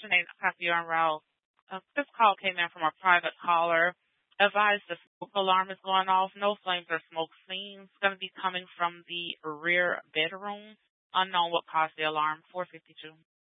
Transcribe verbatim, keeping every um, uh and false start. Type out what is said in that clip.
Station eight, copy on route. Uh, this call came in from a private caller. Advised the smoke alarm is going off. No flames or smoke seen. It's going to be coming from the rear bedroom. Unknown what caused the alarm. four fifty-two.